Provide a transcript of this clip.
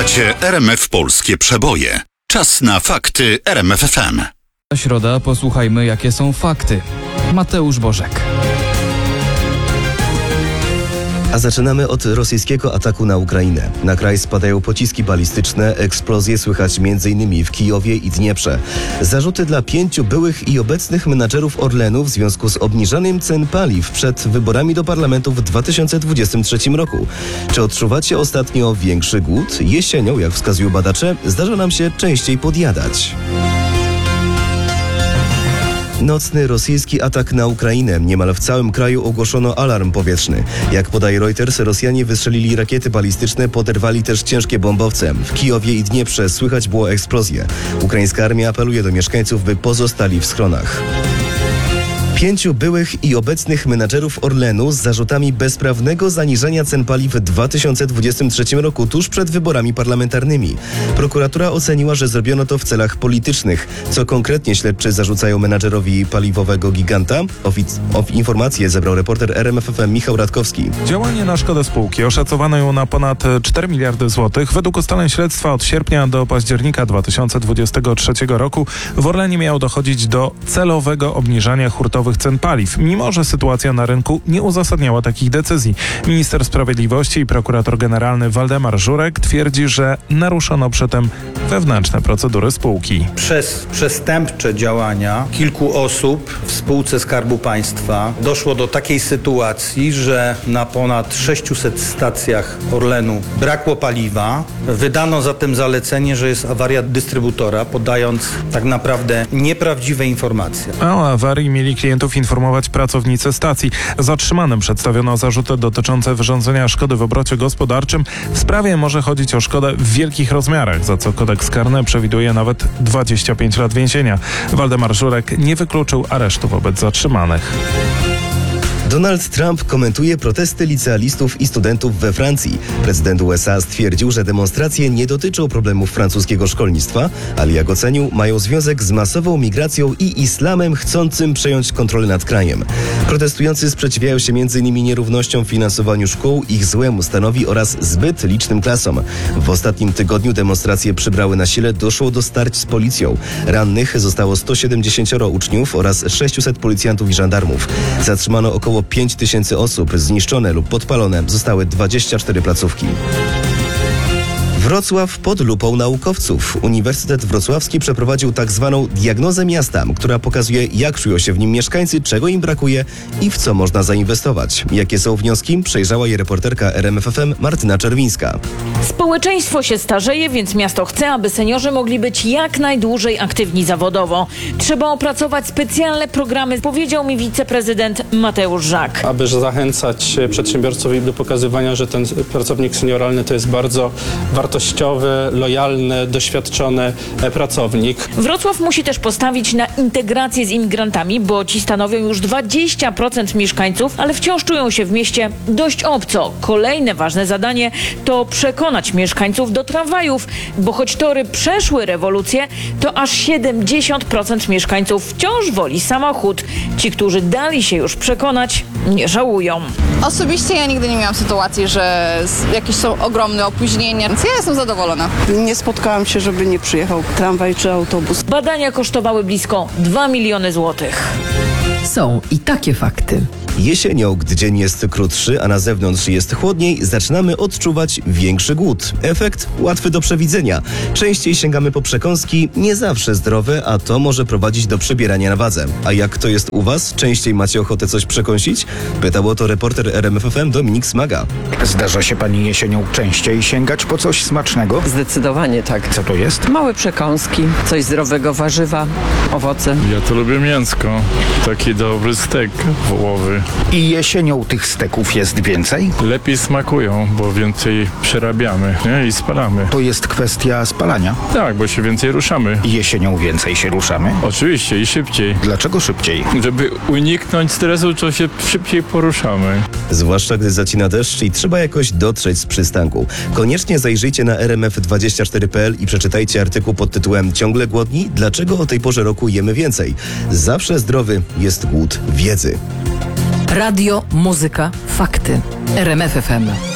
Słuchacie RMF Polskie Przeboje. Czas na fakty RMF FM. Środa, posłuchajmy, jakie są fakty. Mateusz Bożek. A zaczynamy od rosyjskiego ataku na Ukrainę. Na kraj spadają pociski balistyczne, eksplozje słychać m.in. w Kijowie i Dnieprze. Zarzuty dla 5 byłych i obecnych menadżerów Orlenu w związku z obniżaniem cen paliw przed wyborami do parlamentu w 2023 roku. Czy odczuwacie ostatnio większy głód? Jesienią, jak wskazują badacze, zdarza nam się częściej podjadać. Nocny rosyjski atak na Ukrainę. Niemal w całym kraju ogłoszono alarm powietrzny. Jak podaje Reuters, Rosjanie wystrzelili rakiety balistyczne, poderwali też ciężkie bombowce. W Kijowie i Dnieprze słychać było eksplozje. Ukraińska armia apeluje do mieszkańców, by pozostali w schronach. 5 byłych i obecnych menadżerów Orlenu z zarzutami bezprawnego zaniżenia cen paliw w 2023 roku, tuż przed wyborami parlamentarnymi. Prokuratura oceniła, że zrobiono to w celach politycznych. Co konkretnie śledczy zarzucają menadżerowi paliwowego giganta? Informacje zebrał reporter RMF FM Michał Radkowski. Działanie na szkodę spółki oszacowano ją na ponad 4 miliardy złotych. Według ustaleń śledztwa od sierpnia do października 2023 roku w Orlenie miało dochodzić do celowego obniżania hurtowych cen paliw, mimo że sytuacja na rynku nie uzasadniała takich decyzji. Minister Sprawiedliwości i prokurator generalny Waldemar Żurek twierdzi, że naruszono przy tym wewnętrzne procedury spółki. Przez przestępcze działania kilku osób w spółce Skarbu Państwa doszło do takiej sytuacji, że na ponad 600 stacjach Orlenu brakło paliwa. Wydano zatem zalecenie, że jest awaria dystrybutora, podając tak naprawdę nieprawdziwe informacje. A o awarii mieli klientów informować pracownicy stacji. Zatrzymanym przedstawiono zarzuty dotyczące wyrządzenia szkody w obrocie gospodarczym. W sprawie może chodzić o szkodę w wielkich rozmiarach, za co kodeks karny przewiduje nawet 25 lat więzienia. Waldemar Żurek nie wykluczył aresztu wobec zatrzymanych. Donald Trump komentuje protesty licealistów i studentów we Francji. Prezydent USA stwierdził, że demonstracje nie dotyczą problemów francuskiego szkolnictwa, ale jak ocenił, mają związek z masową migracją i islamem chcącym przejąć kontrolę nad krajem. Protestujący sprzeciwiają się m.in. nierównościom w finansowaniu szkół, ich złemu stanowi oraz zbyt licznym klasom. W ostatnim tygodniu demonstracje przybrały na sile, doszło do starć z policją. Rannych zostało 170 uczniów oraz 600 policjantów i żandarmów. Zatrzymano około 5000 osób, zniszczone lub podpalone zostały 24 placówki. Wrocław pod lupą naukowców. Uniwersytet Wrocławski przeprowadził tak zwaną diagnozę miasta, która pokazuje, jak czują się w nim mieszkańcy, czego im brakuje i w co można zainwestować. Jakie są wnioski? Przejrzała je reporterka RMF FM Martyna Czerwińska. Społeczeństwo się starzeje, więc miasto chce, aby seniorzy mogli być jak najdłużej aktywni zawodowo. Trzeba opracować specjalne programy, powiedział mi wiceprezydent Mateusz Żak. Aby zachęcać przedsiębiorców do pokazywania, że ten pracownik senioralny to jest bardzo wartościowy, lojalny, doświadczony pracownik. Wrocław musi też postawić na integrację z imigrantami, bo ci stanowią już 20% mieszkańców, ale wciąż czują się w mieście dość obco. Kolejne ważne zadanie to przekonać mieszkańców do tramwajów, bo choć tory przeszły rewolucję, to aż 70% mieszkańców wciąż woli samochód. Ci, którzy dali się już przekonać, nie żałują. Osobiście ja nigdy nie miałam sytuacji, że jakieś są ogromne opóźnienia. Ja jestem zadowolona. Nie spotkałam się, żeby nie przyjechał tramwaj czy autobus. Badania kosztowały blisko 2 miliony złotych. Są i takie fakty. Jesienią, gdy dzień jest krótszy, a na zewnątrz jest chłodniej, zaczynamy odczuwać większy głód. Efekt łatwy do przewidzenia. Częściej sięgamy po przekąski, nie zawsze zdrowe, a to może prowadzić do przybierania na wadze. A jak to jest u Was? Częściej macie ochotę coś przekąsić? Pytał o to reporter RMF FM Dominik Smaga. Zdarza się Pani jesienią częściej sięgać po coś smacznego? Zdecydowanie tak. Co to jest? Małe przekąski, coś zdrowego, warzywa, owoce. Ja to lubię mięsko. Taki dobry stek wołowy. I jesienią tych steków jest więcej? Lepiej smakują, bo więcej przerabiamy, nie? I spalamy. To jest kwestia spalania? Tak, bo się więcej ruszamy. Jesienią więcej się ruszamy? Oczywiście i szybciej. Dlaczego szybciej? Żeby uniknąć stresu, to się szybciej poruszamy. Zwłaszcza gdy zacina deszcz i trzeba jakoś dotrzeć z przystanku. Koniecznie zajrzyjcie na rmf24.pl i przeczytajcie artykuł pod tytułem "Ciągle głodni? Dlaczego o tej porze roku jemy więcej?" Zawsze zdrowy jest głód wiedzy. Radio, muzyka, fakty. RMF FM.